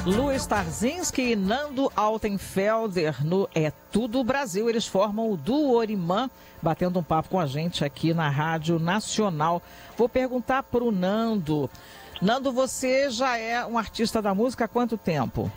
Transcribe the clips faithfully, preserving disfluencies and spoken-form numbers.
Lu Starzinski e Nando Altenfelder no É Tudo Brasil. Eles formam o duo Orimã, batendo um papo com a gente aqui na Rádio Nacional. Vou perguntar para o Nando. Nando, você já é um artista da música há quanto tempo?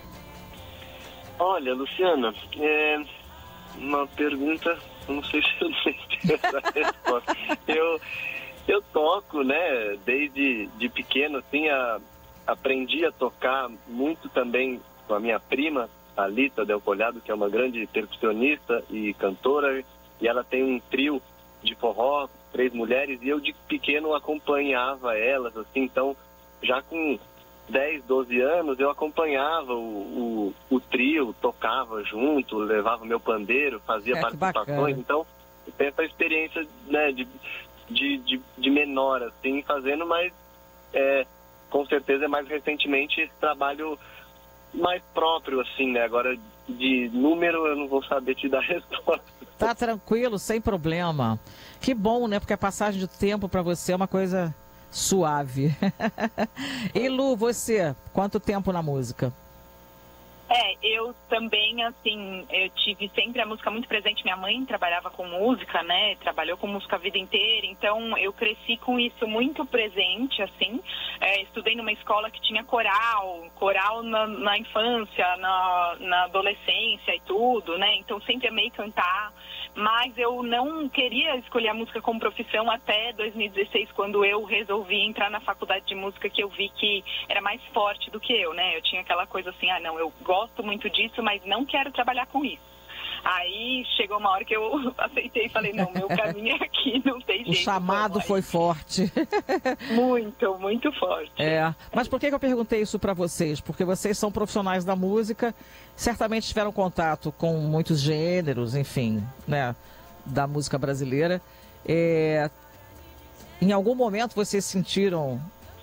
Olha, Luciana, é uma pergunta, não sei se eu sei essa resposta. Eu, eu toco, né, desde de pequeno, assim, a... aprendi a tocar muito também com a minha prima, a Lita Del Collado, que é uma grande percussionista e cantora, e ela tem um trio de forró, três mulheres, e eu de pequeno acompanhava elas, assim, então já com dez, doze anos eu acompanhava o, o, o trio, tocava junto, levava meu pandeiro, fazia é, participações, então eu tenho essa experiência, né, de, de, de, de menor, assim, fazendo, mas é, com certeza é mais recentemente esse trabalho mais próprio, assim, né? Agora, de número, eu não vou saber te dar resposta. Tá tranquilo, sem problema. Que bom, né? Porque a passagem de tempo para você é uma coisa suave. E Lu, você, quanto tempo na música? É, eu também, assim, eu tive sempre a música muito presente. Minha mãe trabalhava com música, né? Trabalhou com música a vida inteira. Então, eu cresci com isso muito presente, assim. É, estudei numa escola que tinha coral, coral na, na infância, na, na adolescência e tudo, né? Então, sempre amei cantar. Mas eu não queria escolher a música como profissão até dois mil e dezesseis, quando eu resolvi entrar na faculdade de música, que eu vi que era mais forte do que eu, né? Eu tinha aquela coisa assim, ah, não, eu gosto muito disso, mas não quero trabalhar com isso. Aí chegou uma hora que eu aceitei e falei, não, meu caminho é aqui, não tem jeito. O chamado vamos, foi forte. Muito, muito forte. É, mas por que eu perguntei isso para vocês? Porque vocês são profissionais da música, certamente tiveram contato com muitos gêneros, enfim, né, da música brasileira. É, em algum momento vocês sentiram,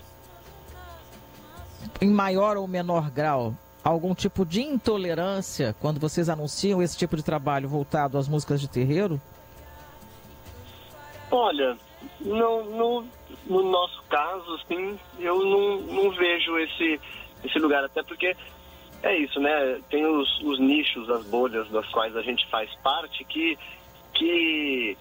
em maior ou menor grau, algum tipo de intolerância quando vocês anunciam esse tipo de trabalho voltado às músicas de terreiro? Olha, no, no, no nosso caso, assim, eu não, não vejo esse, esse lugar, até porque é isso, né? Tem os, os nichos, as bolhas das quais a gente faz parte, que, que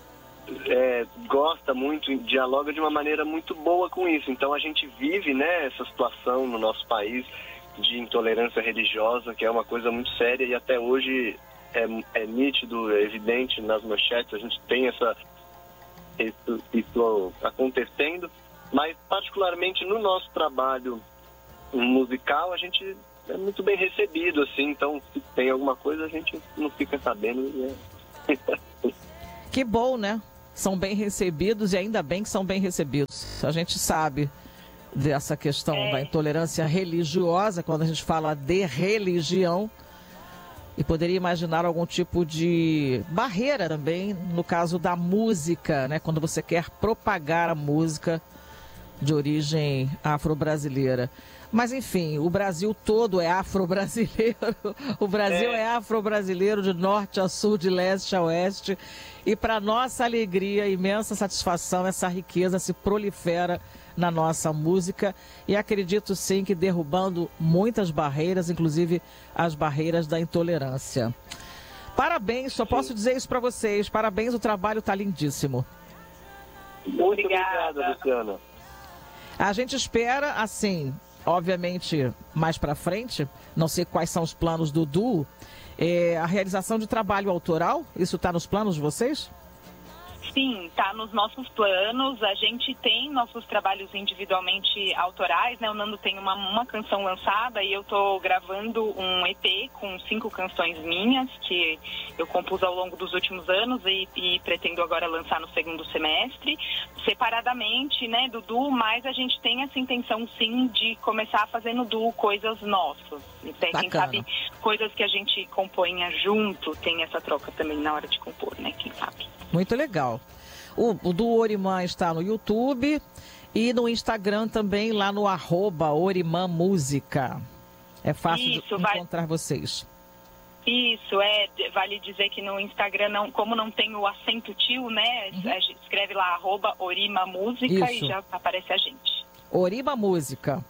é, gosta muito, dialoga de uma maneira muito boa com isso. Então a gente vive, né, essa situação no nosso país de intolerância religiosa, que é uma coisa muito séria, e até hoje é, é nítido, é evidente nas manchetes, a gente tem essa, isso, isso acontecendo, mas particularmente no nosso trabalho musical, a gente é muito bem recebido, assim, então se tem alguma coisa a gente não fica sabendo. Né? Que bom, né? São bem recebidos, e ainda bem que são bem recebidos. A gente sabe dessa questão é. da intolerância religiosa, quando a gente fala de religião, e poderia imaginar algum tipo de barreira também, no caso da música, né? Quando você quer propagar a música de origem afro-brasileira. Mas, enfim, o Brasil todo é afro-brasileiro, o Brasil é, é afro-brasileiro de norte a sul, de leste a oeste, e para nossa alegria, imensa satisfação, essa riqueza se prolifera na nossa música, e acredito sim que derrubando muitas barreiras, inclusive as barreiras da intolerância. Parabéns, só posso dizer isso para vocês, parabéns, o trabalho está lindíssimo. Muito obrigada, Luciana. A gente espera, assim, obviamente, mais para frente, não sei quais são os planos do duo, é, a realização de trabalho autoral, isso está nos planos de vocês? Sim, está nos nossos planos. A gente tem nossos trabalhos individualmente autorais, né? O Nando tem uma, uma canção lançada e eu estou gravando um E P com cinco canções minhas que eu compus ao longo dos últimos anos e, e pretendo agora lançar no segundo semestre, separadamente, né, do duo, mas a gente tem essa intenção, sim, de começar a fazer no duo coisas nossas. Até, quem sabe, coisas que a gente componha junto, tem essa troca também na hora de compor, né? Quem sabe. Muito legal. O, o do Orimã está no YouTube e no Instagram também, lá no arroba Orimã Música. É fácil Isso, de vai... encontrar vocês. Isso, é, vale dizer que no Instagram, não, como não tem o acento tio, né, uhum. a gente escreve lá, arroba Orima Música. Isso. E já aparece a gente. Orima Música.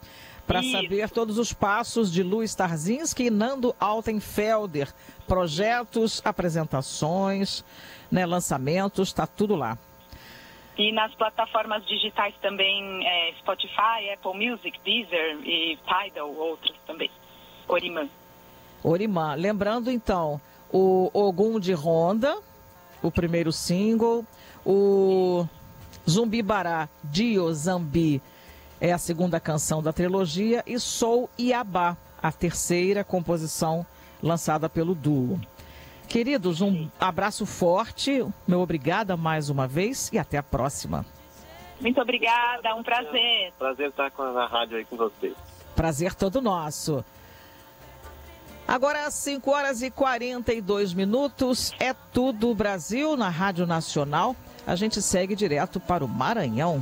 para saber todos os passos de Lu Starzinski e Nando Altenfelder. Projetos, apresentações, né, lançamentos, está tudo lá. E nas plataformas digitais também, é, Spotify, Apple Music, Deezer e Tidal, outras também. Orimã. Orimã. Lembrando, então, o Ogum de Ronda, o primeiro single, o Zumbi Bará, Dio Zambi, é a segunda canção da trilogia, e Sou Iabá, a terceira composição lançada pelo duo. Queridos, um abraço forte, meu obrigada mais uma vez e até a próxima. Muito obrigada, um prazer. Prazer estar na rádio aí com vocês. Prazer todo nosso. Agora às cinco horas e quarenta e dois minutos, é tudo Brasil na Rádio Nacional. A gente segue direto para o Maranhão.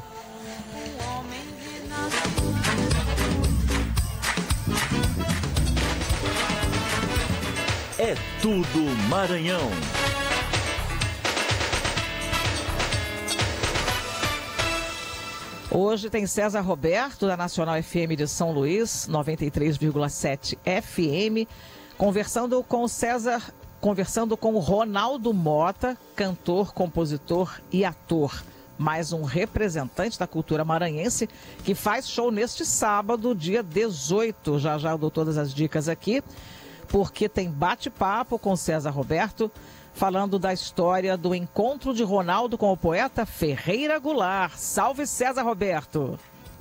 É tudo Maranhão. Hoje tem César Roberto, da Nacional F M de São Luís, noventa e três vírgula sete F M, conversando com César, conversando com Ronaldo Mota, cantor, compositor e ator. Mais um representante da cultura maranhense que faz show neste sábado, dia dezoito. Já já eu dou todas as dicas aqui, porque tem bate-papo com César Roberto, falando da história do encontro de Ronaldo com o poeta Ferreira Goulart. Salve, César Roberto!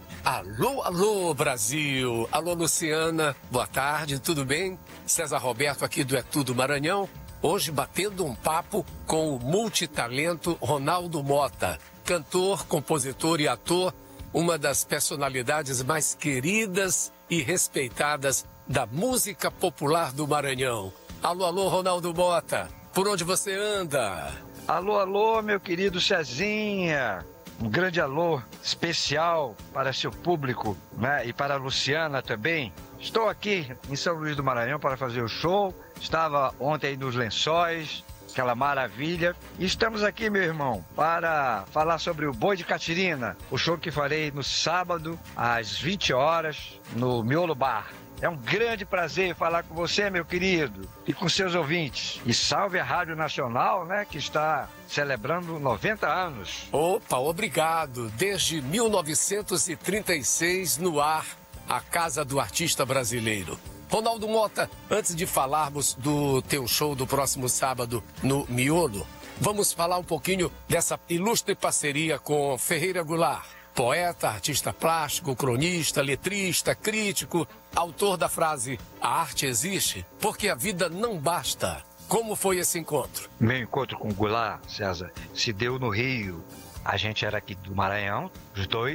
Alô, alô, Brasil! Alô, Luciana, boa tarde, tudo bem? César Roberto aqui do É Tudo Maranhão, hoje batendo um papo com o multitalento Ronaldo Mota, cantor, compositor e ator, uma das personalidades mais queridas e respeitadas da música popular do Maranhão. Alô, alô, Ronaldo Mota, por onde você anda? Alô, alô, meu querido Cezinha. Um grande alô especial para seu público, né? E para a Luciana também. Estou aqui em São Luís do Maranhão para fazer o show. Estava ontem nos Lençóis, aquela maravilha. E estamos aqui, meu irmão, para falar sobre o Boi de Catirina, o show que farei no sábado, às vinte horas, no Miolo Bar. É um grande prazer falar com você, meu querido, e com seus ouvintes. E salve a Rádio Nacional, né, que está celebrando noventa anos. Opa, obrigado. Desde mil novecentos e trinta e seis, no ar, a Casa do Artista Brasileiro. Ronaldo Mota, antes de falarmos do teu show do próximo sábado no Miolo, vamos falar um pouquinho dessa ilustre parceria com Ferreira Goulart. Poeta, artista plástico, cronista, letrista, crítico, autor da frase "A arte existe porque a vida não basta". Como foi esse encontro? Meu encontro com o Goulart, César, se deu no Rio. A gente era aqui do Maranhão, os dois.